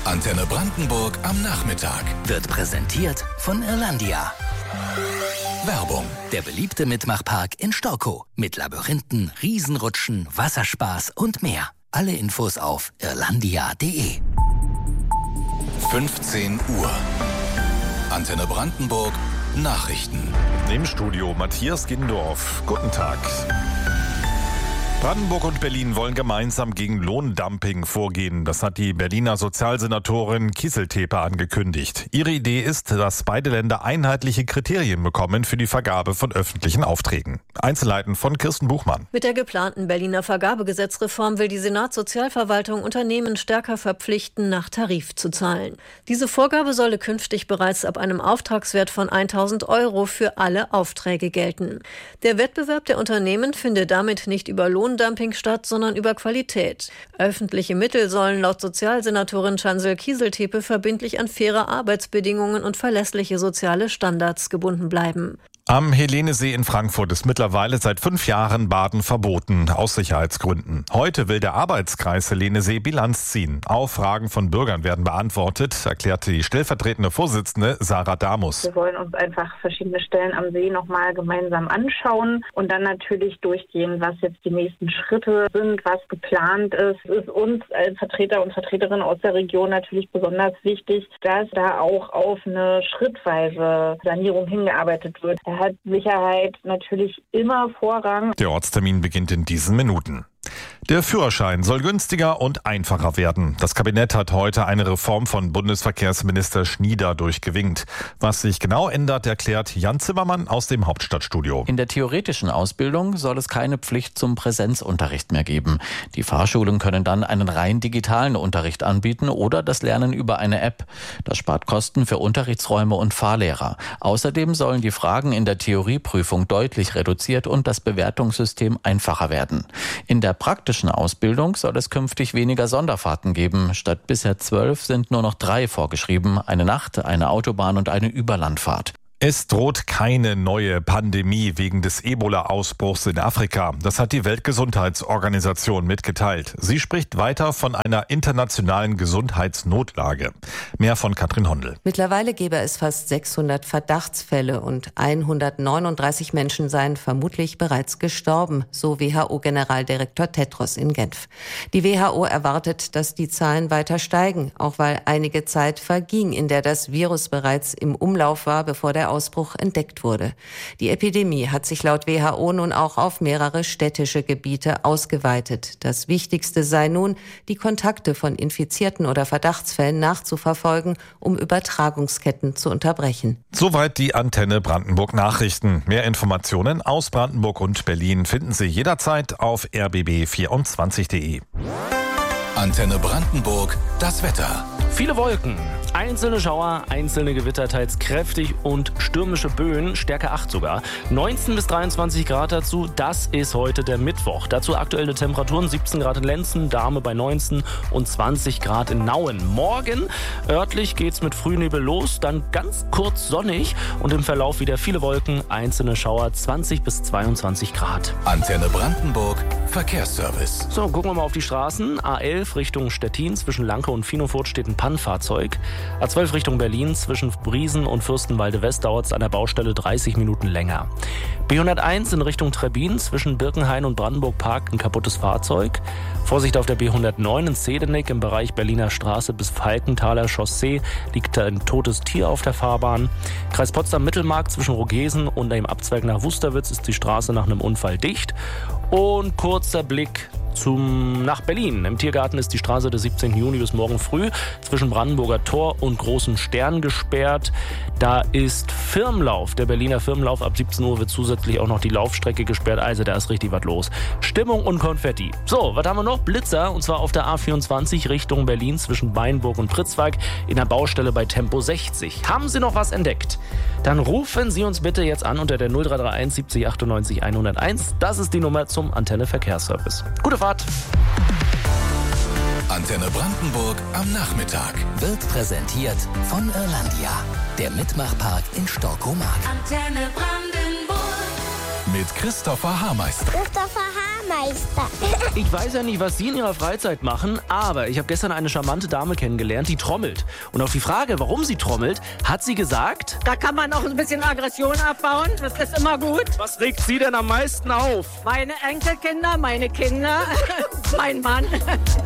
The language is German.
Antenne Brandenburg am Nachmittag. Wird präsentiert von Irlandia. Werbung. Der beliebte Mitmachpark in Storkow. Mit Labyrinthen, Riesenrutschen, Wasserspaß und mehr. Alle Infos auf irlandia.de. 15 Uhr. Antenne Brandenburg. Nachrichten. Im Studio Matthias Gindorf. Guten Tag. Brandenburg und Berlin wollen gemeinsam gegen Lohndumping vorgehen. Das hat die Berliner Sozialsenatorin Kieseltepe angekündigt. Ihre Idee ist, dass beide Länder einheitliche Kriterien bekommen für die Vergabe von öffentlichen Aufträgen. Einzelheiten von Kirsten Buchmann. Mit der geplanten Berliner Vergabegesetzreform will die Senatssozialverwaltung Unternehmen stärker verpflichten, nach Tarif zu zahlen. Diese Vorgabe solle künftig bereits ab einem Auftragswert von 1.000 € für alle Aufträge gelten. Der Wettbewerb der Unternehmen finde damit nicht über Lohndumping statt, sondern über Qualität. Öffentliche Mittel sollen laut Sozialsenatorin Chancel Kieseltepe verbindlich an faire Arbeitsbedingungen und verlässliche soziale Standards gebunden bleiben. Am Helenesee in Frankfurt ist mittlerweile seit 5 Jahren Baden verboten, aus Sicherheitsgründen. Heute will der Arbeitskreis Helenesee Bilanz ziehen. Auch Fragen von Bürgern werden beantwortet, erklärte die stellvertretende Vorsitzende Sarah Damus. Wir wollen uns einfach verschiedene Stellen am See nochmal gemeinsam anschauen und dann natürlich durchgehen, was jetzt die nächsten Schritte sind, was geplant ist. Es ist uns als Vertreter und Vertreterinnen aus der Region natürlich besonders wichtig, dass da auch auf eine schrittweise Sanierung hingearbeitet wird. Da hat Sicherheit natürlich immer Vorrang. Der Ortstermin beginnt in diesen Minuten. Der Führerschein soll günstiger und einfacher werden. Das Kabinett hat heute eine Reform von Bundesverkehrsminister Schnieder durchgewinkt. Was sich genau ändert, erklärt Jan Zimmermann aus dem Hauptstadtstudio. In der theoretischen Ausbildung soll es keine Pflicht zum Präsenzunterricht mehr geben. Die Fahrschulen können dann einen rein digitalen Unterricht anbieten oder das Lernen über eine App. Das spart Kosten für Unterrichtsräume und Fahrlehrer. Außerdem sollen die Fragen in der Theorieprüfung deutlich reduziert und das Bewertungssystem einfacher werden. In der praktischen Ausbildung soll es künftig weniger Sonderfahrten geben. Statt bisher 12 sind nur noch 3 vorgeschrieben. Eine Nacht-, eine Autobahn- und eine Überlandfahrt. Es droht keine neue Pandemie wegen des Ebola-Ausbruchs in Afrika. Das hat die Weltgesundheitsorganisation mitgeteilt. Sie spricht weiter von einer internationalen Gesundheitsnotlage. Mehr von Katrin Hondel. Mittlerweile gäbe es fast 600 Verdachtsfälle und 139 Menschen seien vermutlich bereits gestorben, so WHO-Generaldirektor Tedros in Genf. Die WHO erwartet, dass die Zahlen weiter steigen, auch weil einige Zeit verging, in der das Virus bereits im Umlauf war, bevor der Ausbruch entdeckt wurde. Die Epidemie hat sich laut WHO nun auch auf mehrere städtische Gebiete ausgeweitet. Das Wichtigste sei nun, die Kontakte von Infizierten oder Verdachtsfällen nachzuverfolgen, um Übertragungsketten zu unterbrechen. Soweit die Antenne Brandenburg Nachrichten. Mehr Informationen aus Brandenburg und Berlin finden Sie jederzeit auf rbb24.de. Antenne Brandenburg, das Wetter. Viele Wolken, einzelne Schauer, einzelne Gewitter, teils kräftig und stürmische Böen, Stärke 8 sogar. 19 bis 23 Grad dazu, das ist heute der Mittwoch. Dazu aktuelle Temperaturen, 17 Grad in Lenzen, Dahme bei 19 und 20 Grad in Nauen. Morgen örtlich geht's mit Frühnebel los, dann ganz kurz sonnig und im Verlauf wieder viele Wolken, einzelne Schauer, 20 bis 22 Grad. Antenne Brandenburg, Verkehrsservice. So, gucken wir mal auf die Straßen. A11 Richtung Stettin, zwischen Lanke und Finofurt steht ein Pannenfahrzeug. A12 Richtung Berlin, zwischen Briesen und Fürstenwalde West dauert es an der Baustelle 30 Minuten länger. B101 in Richtung Trebbin, zwischen Birkenhain und Brandenburg parkt ein kaputtes Fahrzeug. Vorsicht auf der B109 in Zedenik im Bereich Berliner Straße bis Falkenthaler Chaussee liegt ein totes Tier auf der Fahrbahn. Kreis Potsdam-Mittelmark zwischen Rogesen und dem Abzweig nach Wusterwitz ist die Straße nach einem Unfall dicht. Und kurzer Blick nach Berlin. Im Tiergarten ist die Straße des 17. Juni bis morgen früh zwischen Brandenburger Tor und Großen Stern gesperrt. Da ist Firmenlauf. Der Berliner Firmenlauf. Ab 17 Uhr wird zusätzlich auch noch die Laufstrecke gesperrt. Also da ist richtig was los. Stimmung und Konfetti. So, was haben wir noch? Blitzer. Und zwar auf der A24 Richtung Berlin zwischen Beinburg und Pritzwalk in der Baustelle bei Tempo 60. Haben Sie noch was entdeckt? Dann rufen Sie uns bitte jetzt an unter der 0331 70 98 101. Das ist die Nummer zum Antenne Verkehrsservice. Gute Fahrt. Antenne Brandenburg am Nachmittag. Wird präsentiert von Irlandia. Der Mitmachpark in Storkow-Mark. Antenne Brandenburg. Mit Christopher Hameister. Christopher Hameister. Bürgermeister. Ich weiß ja nicht, was Sie in Ihrer Freizeit machen, aber ich habe gestern eine charmante Dame kennengelernt, die trommelt. Und auf die Frage, warum sie trommelt, hat sie gesagt: Da kann man auch ein bisschen Aggression abbauen, das ist immer gut. Was regt Sie denn am meisten auf? Meine Enkelkinder, meine Kinder, mein Mann.